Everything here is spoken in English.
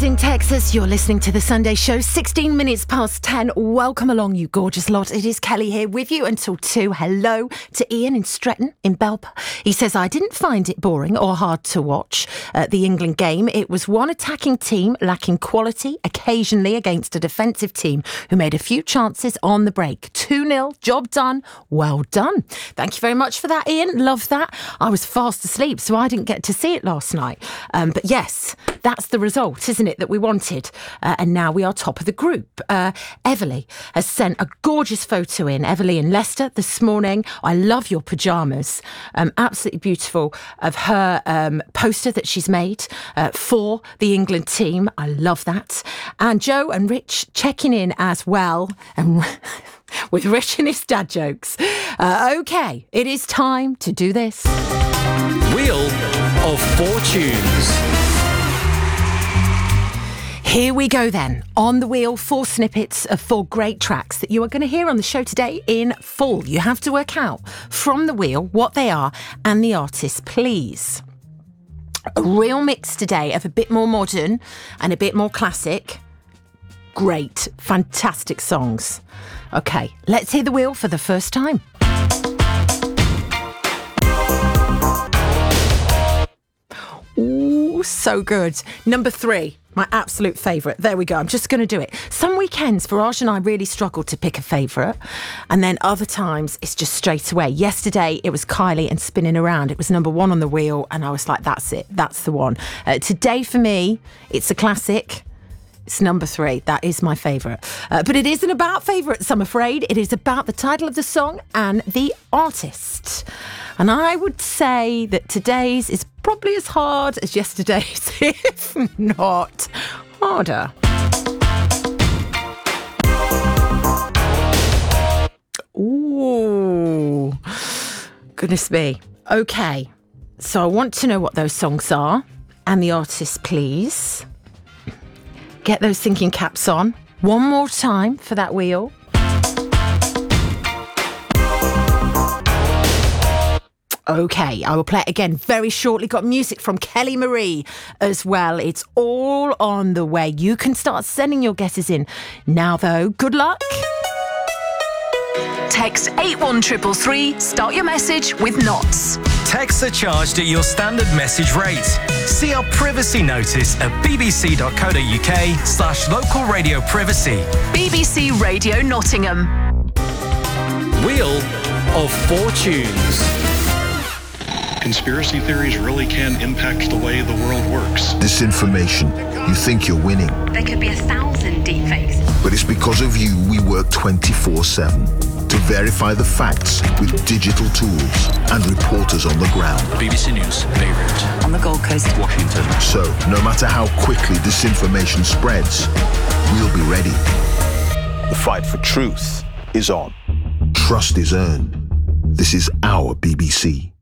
In Texas, you're listening to The Sunday Show, 16 minutes past 10. Welcome along, you gorgeous lot. It is Kelly here with you until 2. Hello to Ian in Stretton in Belper. He says, I didn't find it boring or hard to watch the England game. It was one attacking team lacking quality, occasionally against a defensive team who made a few chances on the break. 2-0, job done, well done. Thank you very much for that, Ian. Love that. I was fast asleep, so I didn't get to see it last night. But yes, that's the result, isn't it, that we wanted. And now we are top of the group. Everly has sent a gorgeous photo in. Everly in Leicester this morning. I love your pyjamas. Absolutely beautiful, of her poster that she's made for the England team. I love that. And Joe and Rich checking in as well. And with Rich and his dad jokes. OK, it is time to do this. Wheel of Fortunes. Here we go then. On the wheel, 4 snippets of 4 great tracks that you are going to hear on the show today in full. You have to work out from the wheel what they are and the artist, please. A real mix today of a bit more modern and a bit more classic. Great, fantastic songs. OK, let's hear the wheel for the first time. Ooh, so good. Number 3. My absolute favourite. There we go. I'm just going to do it. Some weekends, Farage and I really struggle to pick a favourite. And then other times, it's just straight away. Yesterday, it was Kylie and Spinning Around. It was number 1 on the wheel. And I was like, that's it. That's the one. Today, for me, it's a classic. It's number 3. That is my favourite. But it isn't about favourites, I'm afraid. It is about the title of the song and the artist. And I would say that today's is probably as hard as yesterday's, if not harder. Ooh, goodness me. OK, so I want to know what those songs are and the artist, please. Get those thinking caps on. One more time for that wheel. OK, I will play it again very shortly. Got music from Kelly Marie as well. It's all on the way. You can start sending your guesses in now, though. Good luck. Text 81333. Start your message with knots. Texts are charged at your standard message rate. See our privacy notice at bbc.co.uk/local radio privacy. BBC Radio Nottingham. Wheel of Fortunes. Conspiracy theories really can impact the way the world works. Disinformation. You think you're winning. There could be 1,000 deepfakes. But it's because of you we work 24/7 to verify the facts with digital tools and reporters on the ground. BBC News, Beirut. On the Gold Coast. Washington. So, no matter how quickly disinformation spreads, we'll be ready. The fight for truth is on. Trust is earned. This is our BBC.